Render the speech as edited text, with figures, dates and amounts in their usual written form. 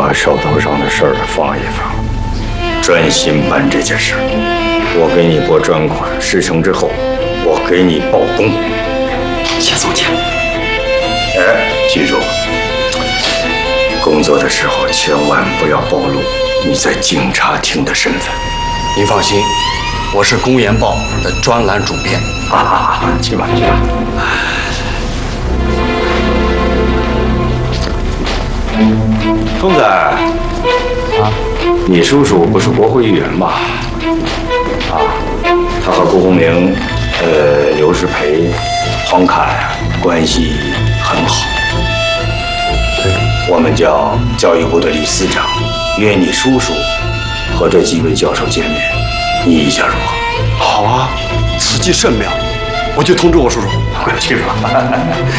把手头上的事儿放一放，专心办这件事儿。我给你拨专款，事成之后，我给你报功。 谢总监。 哎，记住，工作的时候千万不要暴露你在警察厅的身份。 您放心，我是《公研报》的专栏主编。 去吧，去吧。疯子，你叔叔不是国会议员吗？他和郭公明、刘世培、黄侃关系很好。我们叫教育部的李司长约你叔叔和这几位教授见面，你意下如何？ 好啊，此计甚妙，我去通知我叔叔。 去吧。